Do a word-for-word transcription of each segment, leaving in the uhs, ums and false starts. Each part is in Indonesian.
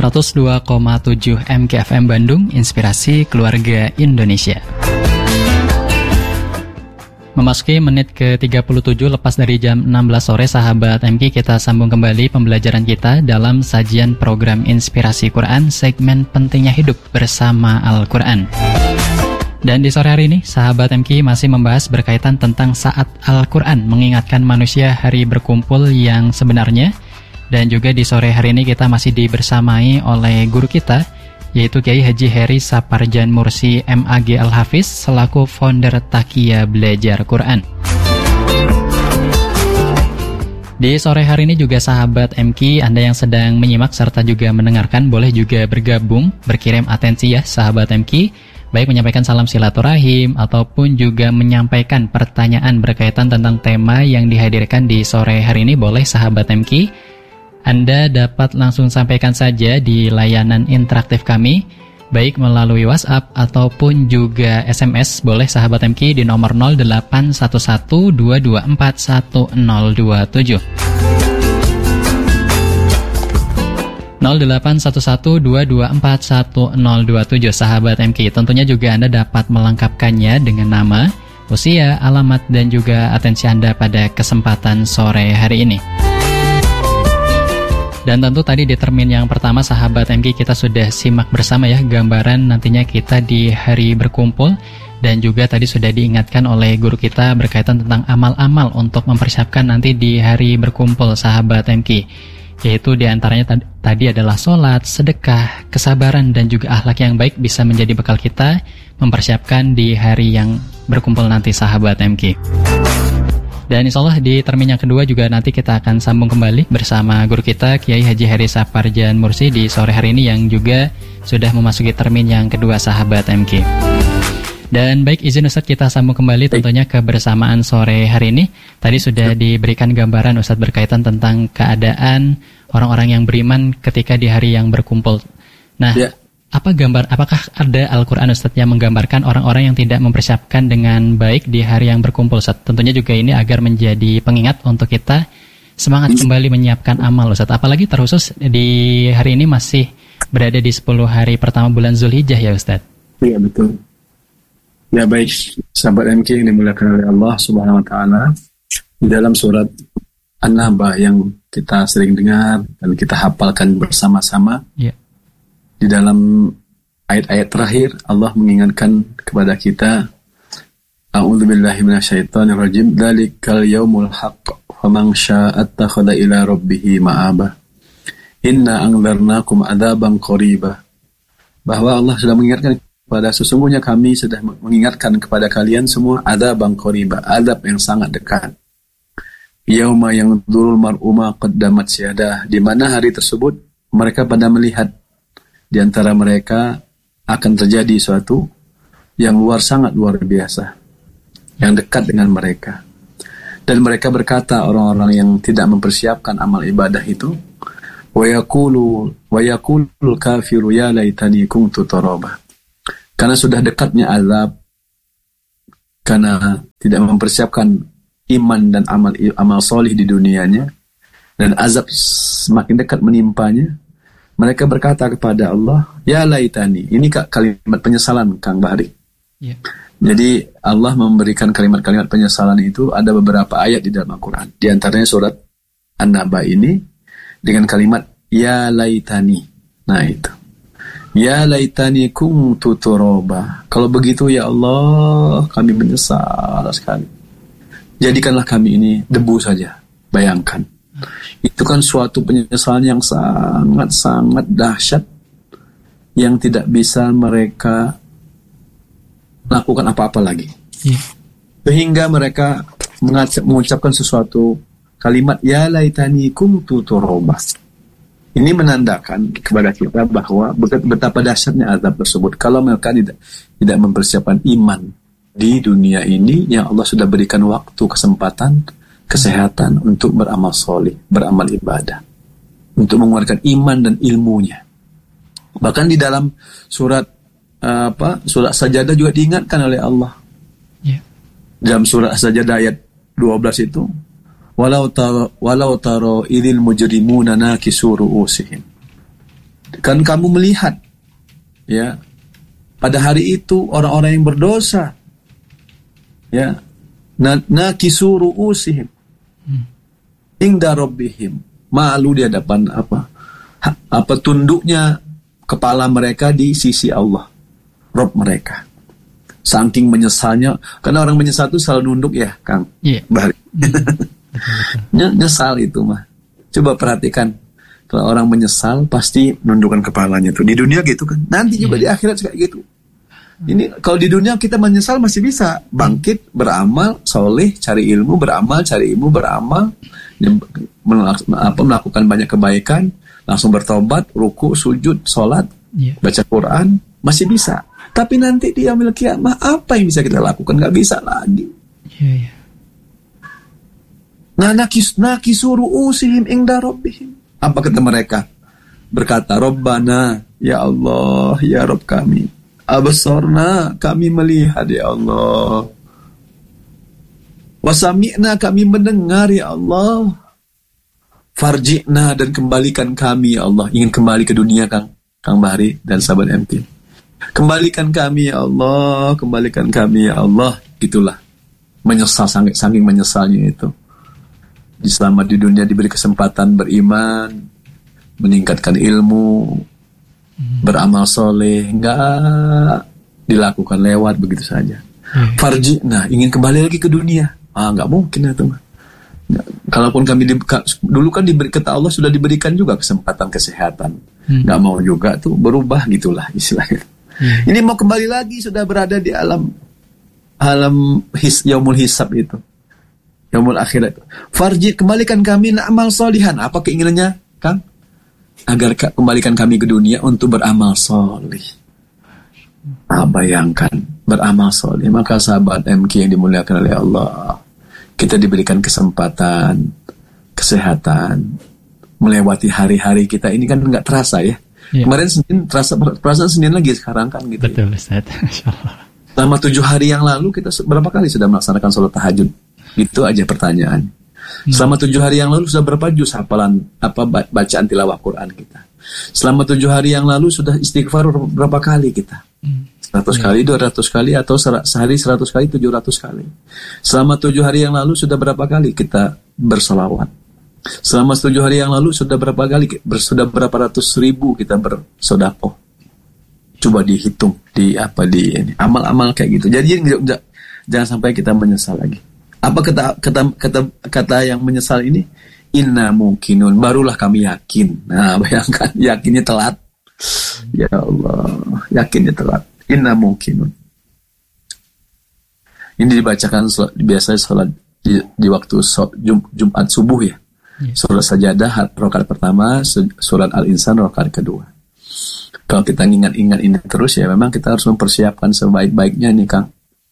seratus dua koma tujuh M K F M Bandung, Inspirasi Keluarga Indonesia. Memasuki menit ke tiga puluh tujuh lepas dari jam enam belas sore, sahabat M K, kita sambung kembali pembelajaran kita dalam sajian program Inspirasi Quran segmen Pentingnya Hidup bersama Al-Quran. Dan di sore hari ini, sahabat M K masih membahas berkaitan tentang saat Al-Quran mengingatkan manusia hari berkumpul yang sebenarnya. Dan juga di sore hari ini kita masih dibersamai oleh guru kita, yaitu Kiai Haji Heri Saparjan Mursi M A G Al-Hafiz selaku founder Takia Belajar Quran. Di sore hari ini juga sahabat M K, Anda yang sedang menyimak serta juga mendengarkan boleh juga bergabung, berkirim atensi ya sahabat M K, baik menyampaikan salam silaturahim ataupun juga menyampaikan pertanyaan berkaitan tentang tema yang dihadirkan di sore hari ini, boleh sahabat M K. Anda dapat langsung sampaikan saja di layanan interaktif kami, baik melalui WhatsApp ataupun juga S M S, boleh sahabat M K di nomor nol delapan satu satu dua dua empat satu nol dua tujuh. nol delapan satu satu dua dua empat satu nol dua tujuh sahabat M K. Tentunya juga Anda dapat melengkapkannya dengan nama, usia, alamat, dan juga atensi Anda pada kesempatan sore hari ini. Dan tentu tadi di termin yang pertama sahabat M K kita sudah simak bersama ya gambaran nantinya kita di hari berkumpul. Dan juga tadi sudah diingatkan oleh guru kita berkaitan tentang amal-amal untuk mempersiapkan nanti di hari berkumpul sahabat M K. Yaitu diantaranya t- tadi adalah sholat, sedekah, kesabaran, dan juga akhlak yang baik bisa menjadi bekal kita mempersiapkan di hari yang berkumpul nanti sahabat M K. Dan insya Allah di termin yang kedua juga nanti kita akan sambung kembali bersama guru kita Kiai Haji Heri Saparjan Mursi di sore hari ini yang juga sudah memasuki termin yang kedua sahabat M K. Dan baik, izin Ustadz kita sambung kembali tentunya kebersamaan sore hari ini. Tadi sudah diberikan gambaran Ustadz berkaitan tentang keadaan orang-orang yang beriman ketika di hari yang berkumpul. Nah, ya. Apa gambar, apakah ada Al-Quran Ustadz yang menggambarkan orang-orang yang tidak mempersiapkan dengan baik di hari yang berkumpul Ustadz? Tentunya juga ini agar menjadi pengingat untuk kita semangat kembali menyiapkan amal Ustadz. Apalagi terkhusus di hari ini masih berada di sepuluh hari pertama bulan Zulhijjah ya Ustadz? Iya betul. Ya baik, sahabat M K yang dimuliakan oleh Allah Subhanahu Wa Taala, di dalam surat An-Naba yang kita sering dengar dan kita hafalkan bersama-sama. Ya. Di dalam ayat-ayat terakhir Allah mengingatkan kepada kita, A'udzubillahi minasyaitonirrajim, dzalikal yaumul haqq faman syaa'a attakhadha ila rabbih ma'aba. Inna anzarnakum adzaban qariba. Bahwa Allah sudah mengingatkan kepada sesungguhnya kami sudah mengingatkan kepada kalian semua adzaban qariba, azab yang sangat dekat. Yauma yanzurul mar'u ma qaddamat yadah, di mana hari tersebut mereka pada melihat di antara mereka akan terjadi suatu yang luar sangat luar biasa, yang dekat dengan mereka. Dan mereka berkata, orang-orang yang tidak mempersiapkan amal ibadah itu, wa yaqulu wa yaqulul kafiru ya laitani kuntu turaba. Karena sudah dekatnya azab, karena tidak mempersiapkan iman dan amal amal solih di dunianya, dan azab semakin dekat menimpanya. Mereka berkata kepada Allah, ya laitani. Ini kalimat penyesalan Kang Bahri. Yeah. Jadi Allah memberikan kalimat-kalimat penyesalan itu ada beberapa ayat di dalam Al-Quran. Di antaranya surat An-Naba ini dengan kalimat ya laitani. Nah itu. Ya laitani kuntu turaba. Kalau begitu ya Allah, kami menyesal sekali. Jadikanlah kami ini debu saja. Bayangkan. Itu kan suatu penyesalan yang sangat-sangat dahsyat yang tidak bisa mereka lakukan apa-apa lagi. Yeah. Sehingga mereka mengucapkan sesuatu kalimat ya laitani kuntu turaba. Ini menandakan kepada kita bahwa betapa dahsyatnya azab tersebut kalau mereka tidak, tidak mempersiapkan iman di dunia ini yang Allah sudah berikan waktu, kesempatan, kesehatan untuk beramal soleh, beramal ibadah, untuk mengeluarkan iman dan ilmunya. Bahkan di dalam surat uh, apa surat Sajadah juga diingatkan oleh Allah. Yeah. Dalam surat Sajadah ayat dua belas itu, walau taro walau taro idil mujrimuna nakisu ru'usihim. Kan kamu melihat, ya, pada hari itu orang-orang yang berdosa, ya, na nakisu ru'usihim inda rabbihim, malu di hadapan apa? Ha, apa tunduknya kepala mereka di sisi Allah, Rabb mereka. Saking menyesalnya, karena orang menyesal itu selalu nunduk ya, Kang. Iya. Yeah. Nyesal itu mah. Coba perhatikan, kalau orang menyesal pasti nundukkan kepalanya tuh. Di dunia gitu kan. Nanti juga yeah. di akhirat kayak gitu. Ini kalau di dunia kita menyesal masih bisa bangkit, beramal, soleh, cari ilmu, beramal, cari ilmu, beramal, melakukan banyak kebaikan, langsung bertobat, ruku, sujud, sholat, yeah. baca Quran, masih bisa. Tapi nanti di yaumil qiyamah apa yang bisa kita lakukan? Gak bisa lagi. Yeah, yeah. Nah, nakis nakisu ru'usihim inda rabbihim. Apa kata mereka? Berkata, Rabbana, ya Allah, ya Rabb kami. Abasarna, kami melihat ya Allah. Wasami'na, kami mendengar ya Allah. Farji'na, dan kembalikan kami ya Allah. Ingin kembali ke dunia, Kang Kang Bahri dan sahabat M P. Kembalikan kami ya Allah, kembalikan kami ya Allah. Gitulah. Menyesal, saking, saking menyesalnya itu. Selamat di dunia diberi kesempatan beriman, meningkatkan ilmu, hmm. beramal soleh, enggak dilakukan lewat begitu saja. Hmm. Farji, nah ingin kembali lagi ke dunia, ah enggak mungkin itu mah. Kalaupun kami di, dulu kan diberi, kata Allah sudah diberikan juga kesempatan kesehatan, hmm. enggak mau juga tuh berubah gitulah istilahnya. Hmm. Ini mau kembali lagi sudah berada di alam alam his, yaumul hisab itu. Yaumul akhirat. Farji, kembalikan kami na'mal solihan. Apa keinginannya, Kang? Agar kembalikan kami ke dunia untuk beramal solih. Ah, bayangkan, beramal solih. Maka sahabat M K yang dimuliakan oleh Allah, kita diberikan kesempatan, kesehatan, melewati hari-hari kita. Ini kan nggak terasa ya. Ya. Kemarin Senin, terasa, perasaan Senin lagi sekarang kan gitu. Betul, Ustaz. Insyaallah. Selama tujuh hari yang lalu, kita berapa kali sudah melaksanakan sholat tahajud? Itu aja pertanyaan. Hmm. Selama tujuh hari yang lalu sudah berapa juz hafalan apa bacaan tilawah Quran kita? Selama tujuh hari yang lalu sudah istighfar berapa kali kita? seratus hmm. kali, dua ratus kali, atau sehari seratus kali, tujuh ratus kali. Selama tujuh hari yang lalu sudah berapa kali kita bersolawat? Selama tujuh hari yang lalu sudah berapa kali, sudah berapa ratus ribu kita bersodakoh? Coba dihitung di apa di ini amal-amal kayak gitu. Jadi jangan sampai kita menyesal lagi. Apa kata kata kata kata yang menyesal ini? Inna mungkinun, barulah kami yakin. Nah, bayangkan yakinnya telat. Ya Allah, yakinnya telat. Inna mungkinun. Ini dibacakan biasanya sholat di, di waktu so, Jum, Jumat subuh ya. Surat Sajadah rakaat pertama, surat Al-Insan rakaat kedua. Kalau kita ingat-ingat ini terus ya, memang kita harus mempersiapkan sebaik-baiknya nih, Kang.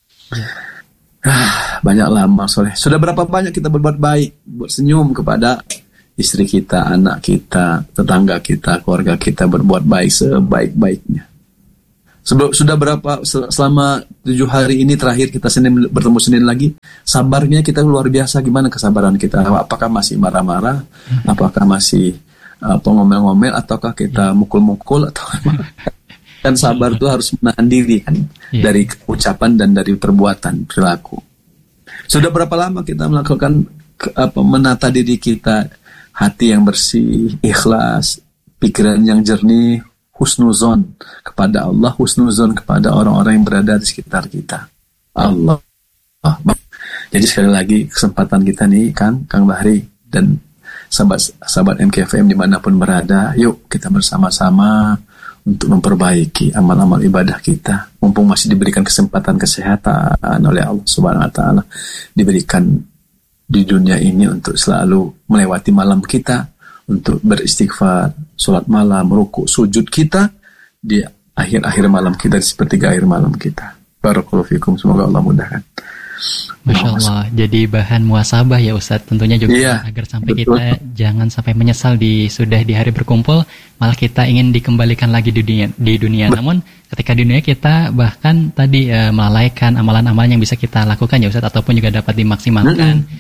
Ah, banyaklah amal soleh. Sudah berapa banyak kita berbuat baik, buat senyum kepada istri kita, anak kita, tetangga kita, keluarga kita, berbuat baik sebaik-baiknya. Sudah berapa selama tujuh hari ini terakhir kita Senin bertemu Senin lagi, sabarnya kita luar biasa. Gimana kesabaran kita? Apakah masih marah-marah? Apakah masih uh, pengomel-ngomel? Ataukah kita mukul-mukul? Atau kan sabar itu harus menahan diri kan, yeah. dari ucapan dan dari perbuatan perilaku. Sudah berapa lama kita melakukan ke, apa, menata diri kita, hati yang bersih, ikhlas, pikiran yang jernih, husnuzon kepada Allah, husnuzon kepada orang-orang yang berada di sekitar kita. Allah. Oh, jadi sekali lagi kesempatan kita nih, Kang, Kang Bahri dan sahabat sahabat M K F M dimanapun berada, yuk kita bersama-sama untuk memperbaiki amal-amal ibadah kita. Mumpung masih diberikan kesempatan kesehatan oleh Allah Subhanahu Wa Taala, diberikan di dunia ini untuk selalu melewati malam kita, untuk beristighfar, sholat malam, rukuk, sujud kita di akhir-akhir malam kita, di sepertiga akhir malam kita. Barakallahu fikum, semoga Allah mudahkan. Masya Allah, jadi bahan muhasabah ya Ustadz tentunya juga, yeah, agar sampai betul. Kita jangan sampai menyesal di sudah di hari berkumpul, malah kita ingin dikembalikan lagi di dunia. Di dunia. Namun ketika di dunia kita bahkan tadi e, melalaikan amalan-amalan yang bisa kita lakukan ya Ustadz, ataupun juga dapat dimaksimalkan. Mm-hmm.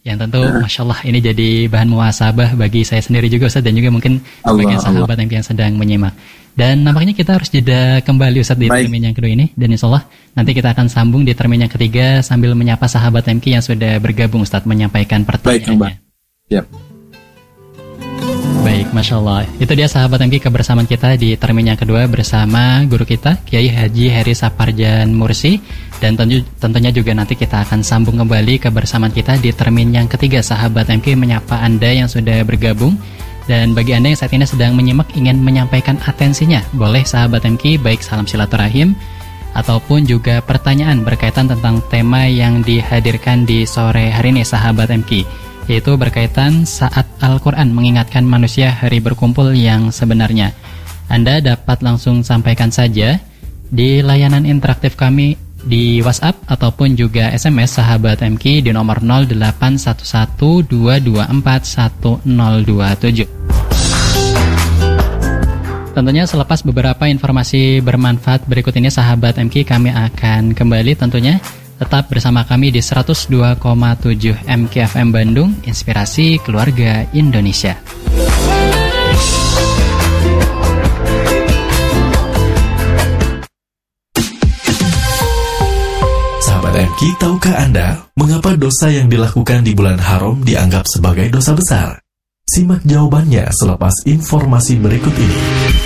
Yang tentu, Masya Allah, ini jadi bahan muhasabah bagi saya sendiri juga Ustaz, dan juga mungkin sebagian sahabat yang sedang menyimak. Dan nampaknya kita harus jeda kembali Ustaz di Baik. termin yang kedua ini. Dan insya Allah nanti kita akan sambung di termin yang ketiga sambil menyapa sahabat M K yang sudah bergabung Ustaz menyampaikan pertanyaannya. Baik, Yap. Baik, Masya Allah. Itu dia sahabat M K kebersamaan kita di termin yang kedua bersama guru kita Kiai Haji Heri Saparjan Mursi. Dan tentu, tentunya juga nanti kita akan sambung kembali kebersamaan kita di termin yang ketiga sahabat M K menyapa Anda yang sudah bergabung. Dan bagi Anda yang saat ini sedang menyimak ingin menyampaikan atensinya, boleh sahabat M K baik salam silaturahim ataupun juga pertanyaan berkaitan tentang tema yang dihadirkan di sore hari ini sahabat M K, yaitu berkaitan saat Al-Quran mengingatkan manusia hari berkumpul yang sebenarnya. Anda dapat langsung sampaikan saja di layanan interaktif kami di WhatsApp ataupun juga S M S sahabat M K di nomor nol delapan satu satu dua dua empat satu nol dua tujuh. Tentunya selepas beberapa informasi bermanfaat berikut ini sahabat M K, kami akan kembali tentunya tetap bersama kami di seratus dua koma tujuh M K F M Bandung, Inspirasi Keluarga Indonesia. M K, tahukah Anda mengapa dosa yang dilakukan di bulan haram dianggap sebagai dosa besar? Simak jawabannya selepas informasi berikut ini.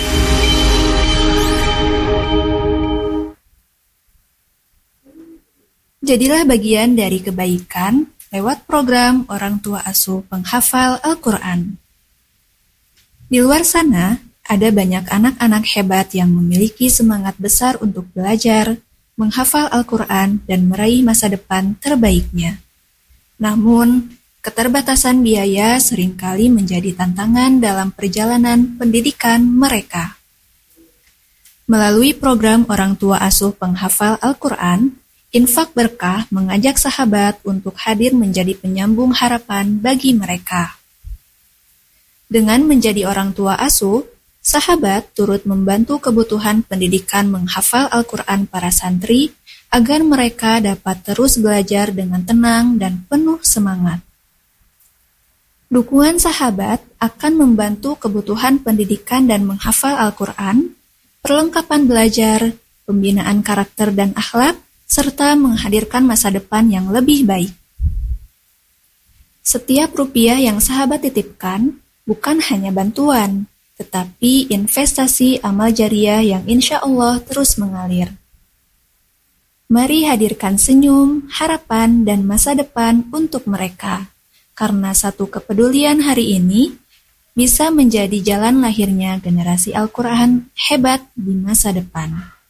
Jadilah bagian dari kebaikan lewat program Orang Tua Asuh Penghafal Al-Quran. Di luar sana, ada banyak anak-anak hebat yang memiliki semangat besar untuk belajar, menghafal Al-Quran, dan meraih masa depan terbaiknya. Namun, keterbatasan biaya seringkali menjadi tantangan dalam perjalanan pendidikan mereka. Melalui program Orang Tua Asuh Penghafal Al-Quran, Infak Berkah mengajak sahabat untuk hadir menjadi penyambung harapan bagi mereka. Dengan menjadi orang tua asuh, sahabat turut membantu kebutuhan pendidikan menghafal Al-Quran para santri agar mereka dapat terus belajar dengan tenang dan penuh semangat. Dukungan sahabat akan membantu kebutuhan pendidikan dan menghafal Al-Quran, perlengkapan belajar, pembinaan karakter dan akhlak, serta menghadirkan masa depan yang lebih baik. Setiap rupiah yang sahabat titipkan bukan hanya bantuan, tetapi investasi amal jariah yang insya Allah terus mengalir. Mari hadirkan senyum, harapan, dan masa depan untuk mereka, karena satu kepedulian hari ini bisa menjadi jalan lahirnya generasi Al-Quran hebat di masa depan.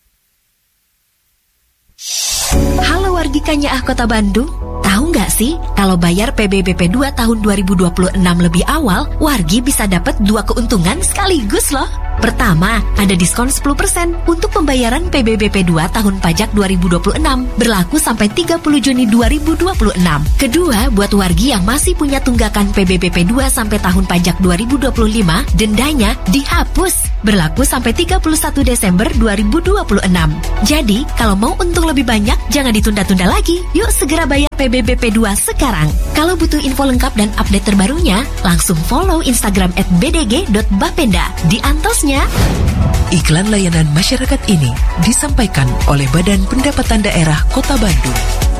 Halo wargi Kanyaah Kota Bandung, tahu nggak sih kalau bayar P B B P dua tahun dua ribu dua puluh enam lebih awal, wargi bisa dapat dua keuntungan sekaligus loh. Pertama, ada diskon sepuluh persen untuk pembayaran P B B P dua tahun pajak dua ribu dua puluh enam, berlaku sampai tiga puluh Juni dua ribu dua puluh enam. Kedua, buat wargi yang masih punya tunggakan P B B P dua sampai tahun pajak dua ribu dua puluh lima, dendanya dihapus, berlaku sampai tiga puluh satu Desember dua ribu dua puluh enam. Jadi, kalau mau untung lebih banyak, jangan ditunda-tunda lagi. Yuk segera bayar P B B P dua sekarang. Kalau butuh info lengkap dan update terbarunya, langsung follow Instagram at b d g dot bapenda. Di antosnya. Iklan layanan masyarakat ini disampaikan oleh Badan Pendapatan Daerah Kota Bandung.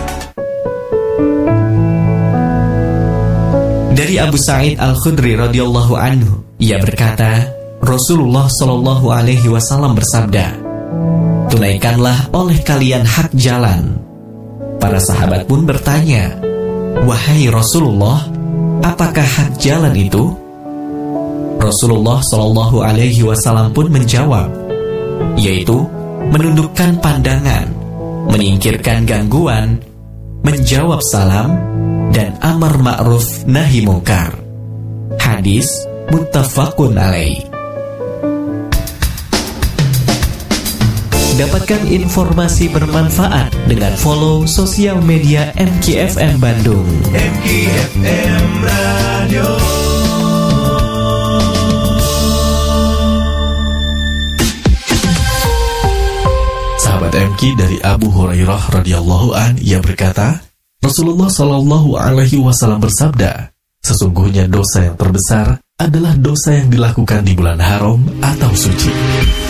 Dari Abu Sa'id Al-Khudri radhiyallahu anhu, ia berkata, Rasulullah shallallahu alaihi wasallam bersabda, tunaikanlah oleh kalian hak jalan. Para sahabat pun bertanya, wahai Rasulullah, apakah hak jalan itu? Rasulullah shallallahu alaihi wasallam pun menjawab, yaitu menundukkan pandangan, menyingkirkan gangguan, menjawab salam, dan amar ma'ruf nahi mungkar. Hadis muttafaqun alaih. Dapatkan informasi bermanfaat dengan follow sosial media M K F M Bandung. M K F M Radio. Sahabat M K, dari Abu Hurairah radhiyallahu an, ia berkata, Rasulullah Shallallahu Alaihi Wasallam bersabda, sesungguhnya dosa yang terbesar adalah dosa yang dilakukan di bulan haram atau suci.